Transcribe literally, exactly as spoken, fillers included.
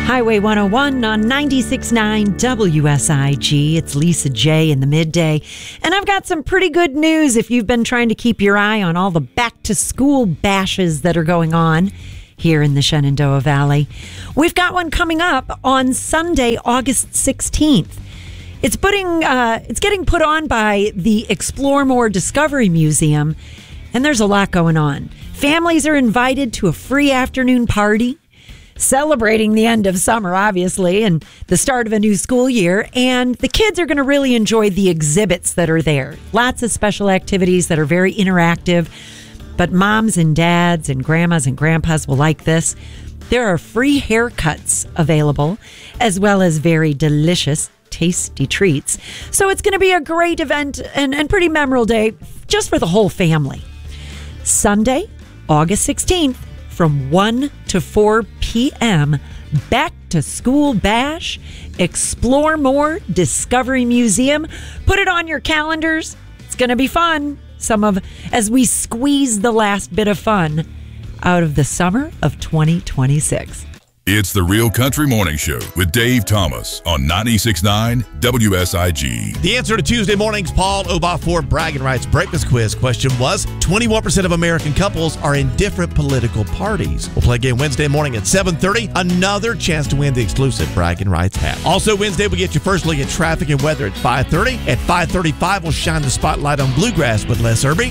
Highway one oh one on ninety-six point nine W S I G. It's Lisa J in the midday. And I've got some pretty good news if you've been trying to keep your eye on all the back-to-school bashes that are going on here in the Shenandoah Valley. We've got one coming up on Sunday, August sixteenth. It's putting, uh, it's getting put on by the Explore More Discovery Museum, and there's a lot going on. Families are invited to a free afternoon party, celebrating the end of summer, obviously, and the start of a new school year. And the kids are going to really enjoy the exhibits that are there. Lots of special activities that are very interactive. But moms and dads and grandmas and grandpas will like this. There are free haircuts available, as well as very delicious, tasty treats. So it's going to be a great event and, and pretty memorable day just for the whole family. Sunday, August sixteenth, from one to four p.m., Back to School Bash, Explore More Discovery Museum. Put it on your calendars. It's going to be fun. Some of as we squeeze the last bit of fun out of the summer of twenty twenty-six. It's the Real Country Morning Show with Dave Thomas on ninety-six point nine W S I G. The answer to Tuesday morning's Paul Obafor Bragging Rights Breakfast Quiz question was twenty-one percent of American couples are in different political parties. We'll play again Wednesday morning at seven thirty. Another chance to win the exclusive Bragging Rights hat. Also Wednesday, we get your first look at traffic and weather at five thirty. At five thirty-five, we'll shine the spotlight on bluegrass with Les Irby.